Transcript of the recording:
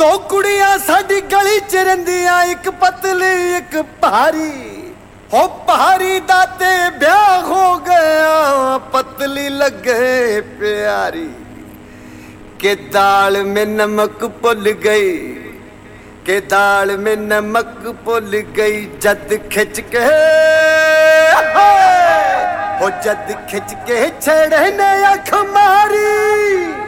दो कुड़ियां साडी गली च रहिंदियां, एक पतली एक भारी। हो भारी दा ते ब्याह हो गया, पतली लगे प्यारी। के दाल में नमक भुल गई, के दाल में नमक भुल गई। जद खिंच के हो जद खिंच के छेड़े ने अख मारी।